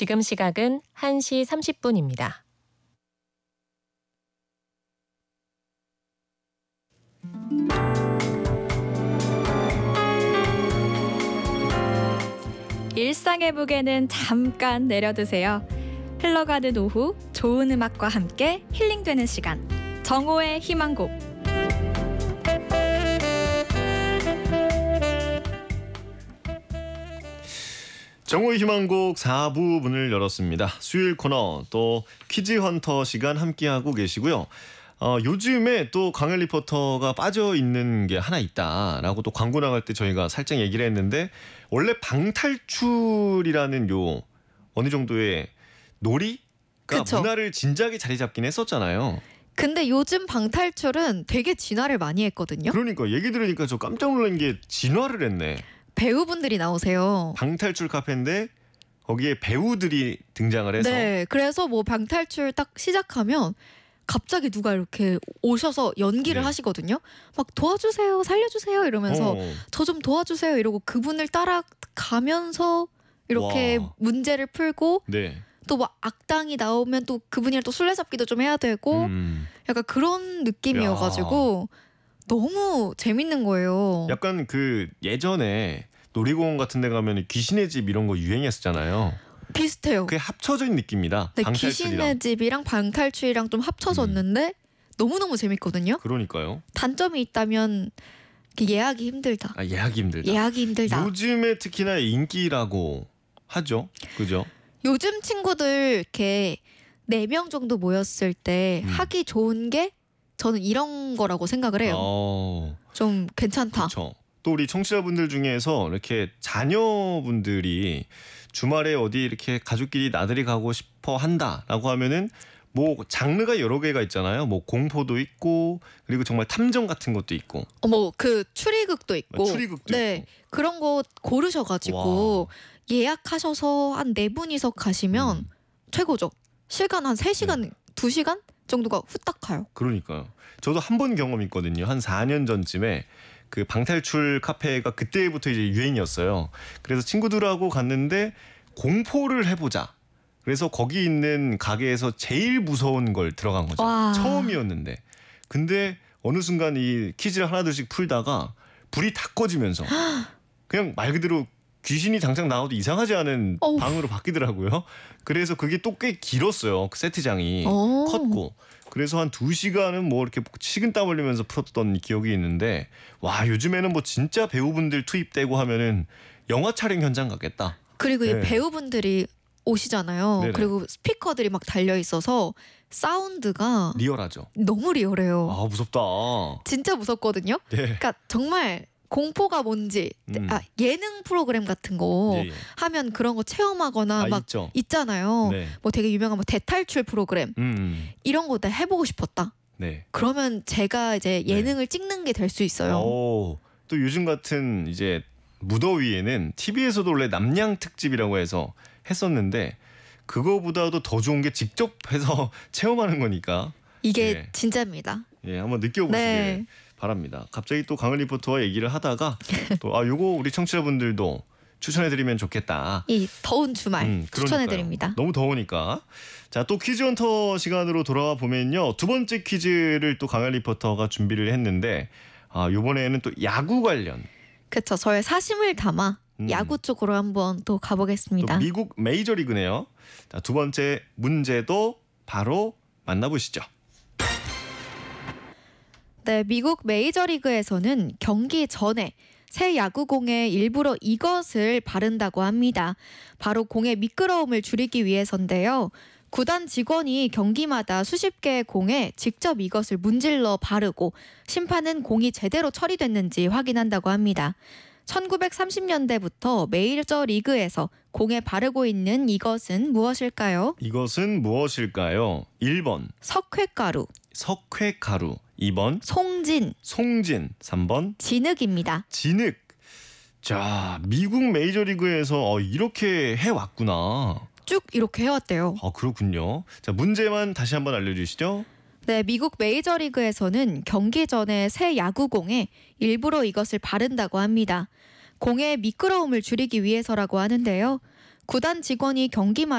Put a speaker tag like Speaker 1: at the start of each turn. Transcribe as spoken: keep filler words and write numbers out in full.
Speaker 1: 지금 시각은 한 시 삼십 분입니다.
Speaker 2: 일상의 무게는 잠깐 내려두세요. 흘러가는 오후 좋은 음악과 함께 힐링되는 시간. 정오의 희망곡.
Speaker 3: 정오의 희망곡 사 부 문을 열었습니다. 수요일 코너 또 퀴즈 헌터 시간 함께하고 계시고요. 어, 요즘에 또 강엘 리포터가 빠져있는 게 하나 있다라고 또 광고 나갈 때 저희가 살짝 얘기를 했는데, 원래 방탈출이라는 요 어느 정도의 놀이가
Speaker 2: 그쵸.
Speaker 3: 문화를 진작에 자리 잡긴 했었잖아요.
Speaker 2: 근데 요즘 방탈출은 되게 진화를 많이 했거든요.
Speaker 3: 그러니까 얘기 들으니까 저 깜짝 놀란 게 진화를 했네.
Speaker 2: 배우분들이 나오세요.
Speaker 3: 방탈출 카페인데 거기에 배우들이 등장을 해서.
Speaker 2: 네, 그래서 뭐 방탈출 딱 시작하면 갑자기 누가 이렇게 오셔서 연기를
Speaker 3: 네.
Speaker 2: 하시거든요. 막 도와주세요, 살려주세요 이러면서
Speaker 3: 어.
Speaker 2: 저 좀 도와주세요 이러고 그분을 따라가면서 이렇게
Speaker 3: 와.
Speaker 2: 문제를 풀고,
Speaker 3: 네.
Speaker 2: 또 막 악당이 나오면 또 그분이랑 또 술래잡기도 좀 해야 되고
Speaker 3: 음.
Speaker 2: 약간 그런 느낌이어가지고 너무 재밌는 거예요.
Speaker 3: 약간 그 예전에 놀이공원 같은 데 가면 귀신의 집 이런 거 유행했었잖아요.
Speaker 2: 비슷해요.
Speaker 3: 그게 합쳐진 느낌이다.
Speaker 2: 네,
Speaker 3: 방탈출이랑.
Speaker 2: 귀신의 집이랑 방탈출이랑 좀 합쳐졌는데 음. 너무너무 재밌거든요.
Speaker 3: 그러니까요.
Speaker 2: 단점이 있다면 예약이 힘들다.
Speaker 3: 아, 예약이 힘들다.
Speaker 2: 예약이 힘들다.
Speaker 3: 요즘에 특히나 인기라고 하죠. 그죠?
Speaker 2: 요즘 친구들 이렇게 네 명 정도 모였을 때
Speaker 3: 음.
Speaker 2: 하기 좋은 게 저는 이런 거라고 생각을 해요.
Speaker 3: 어.
Speaker 2: 좀 괜찮다.
Speaker 3: 그렇죠. 또 우리 청취자분들 중에서 이렇게 자녀분들이 주말에 어디 이렇게 가족끼리 나들이 가고 싶어 한다라고 하면은 뭐 장르가 여러 개가 있잖아요. 뭐 공포도 있고, 그리고 정말 탐정 같은 것도 있고.
Speaker 2: 어머, 그 추리극도 있고.
Speaker 3: 추리극도
Speaker 2: 네,
Speaker 3: 있고.
Speaker 2: 그런 거 고르셔가지고
Speaker 3: 와.
Speaker 2: 예약하셔서 한 네 분이서 가시면
Speaker 3: 음.
Speaker 2: 최고죠. 시간 한 세 시간,
Speaker 3: 네.
Speaker 2: 두 시간 정도가 후딱 가요.
Speaker 3: 그러니까요. 저도 한 번 경험 있거든요. 한 사 년 전쯤에 그 방탈출 카페가 그때부터 이제 유행이었어요. 그래서 친구들하고 갔는데 공포를 해보자. 그래서 거기 있는 가게에서 제일 무서운 걸 들어간 거죠.
Speaker 2: 와.
Speaker 3: 처음이었는데. 근데 어느 순간 이 퀴즈를 하나둘씩 풀다가 불이 다 꺼지면서 그냥 말 그대로 귀신이 당장 나와도 이상하지 않은
Speaker 2: 어우.
Speaker 3: 방으로 바뀌더라고요. 그래서 그게 또 꽤 길었어요. 그 세트장이
Speaker 2: 오.
Speaker 3: 컸고. 그래서 한 두 시간은 뭐 이렇게 식은땀 흘리면서 풀었던 기억이 있는데, 와, 요즘에는 뭐 진짜 배우분들 투입되고 하면은 영화 촬영 현장 같겠다.
Speaker 2: 그리고
Speaker 3: 네.
Speaker 2: 이 배우분들이 오시잖아요.
Speaker 3: 네네.
Speaker 2: 그리고 스피커들이 막 달려 있어서 사운드가
Speaker 3: 리얼하죠.
Speaker 2: 너무 리얼해요.
Speaker 3: 아, 무섭다.
Speaker 2: 진짜 무섭거든요.
Speaker 3: 네.
Speaker 2: 그러니까 정말 공포가 뭔지,
Speaker 3: 음.
Speaker 2: 아, 예능 프로그램 같은 거
Speaker 3: 예, 예.
Speaker 2: 하면 그런 거 체험하거나
Speaker 3: 아,
Speaker 2: 막
Speaker 3: 있죠.
Speaker 2: 있잖아요.
Speaker 3: 네.
Speaker 2: 뭐 되게 유명한 뭐 대탈출 프로그램
Speaker 3: 음.
Speaker 2: 이런 거 다 해보고 싶었다.
Speaker 3: 네.
Speaker 2: 그러면 제가 이제 예능을 찍는 게 될 수 있어요.
Speaker 3: 오, 또 요즘 같은 이제 무더위에는 티비에서도 원래 남양 특집이라고 해서 했었는데, 그거보다도 더 좋은 게 직접 해서 체험하는 거니까.
Speaker 2: 이게
Speaker 3: 예.
Speaker 2: 진짜입니다.
Speaker 3: 예, 한번 느껴보시길
Speaker 2: 네.
Speaker 3: 바랍니다. 갑자기 또 강은 리포터와 얘기를 하다가 또 아, 요거 우리 청취자분들도 추천해드리면 좋겠다.
Speaker 2: 이 더운 주말
Speaker 3: 음, 그러니까요.
Speaker 2: 추천해드립니다.
Speaker 3: 너무 더우니까. 자, 또 퀴즈 헌터 시간으로 돌아와 보면요, 두 번째 퀴즈를 또 강한 리포터가 준비를 했는데, 아, 이번에는 또 야구 관련.
Speaker 2: 그렇죠. 저의 사심을 담아
Speaker 3: 음.
Speaker 2: 야구 쪽으로 한번 또 가보겠습니다.
Speaker 3: 또 미국 메이저리그네요. 자, 두 번째 문제도 바로 만나보시죠.
Speaker 2: 네, 미국 메이저리그에서는 경기 전에 새 야구공에 일부러 이것을 바른다고 합니다. 바로 공의 미끄러움을 줄이기 위해서인데요. 구단 직원이 경기마다 수십 개의 공에 직접 이것을 문질러 바르고 심판은 공이 제대로 처리됐는지 확인한다고 합니다. 천구백삼십 년대부터 메이저리그에서 공에 바르고 있는 이것은 무엇일까요?
Speaker 3: 이것은 무엇일까요? 일 번
Speaker 2: 석회가루,
Speaker 3: 석회가루, 이 번
Speaker 2: 송진,
Speaker 3: 송진, 삼 번
Speaker 2: 진흙입니다.
Speaker 3: 진흙. 자, 미국 메이저리그에서 어, 이렇게 해왔구나.
Speaker 2: 쭉 이렇게 해왔대요.
Speaker 3: 아, 그렇군요. 자, 문제만 다시 한번 알려주시죠.
Speaker 2: 네, 미국 메이저리그에서는 경기 전에 새 야구공에 일부러 이것을 바른다고 합니다. 공의 미끄러움을 줄이기 위해서라고 하는데요. 구단 직원이 경기마다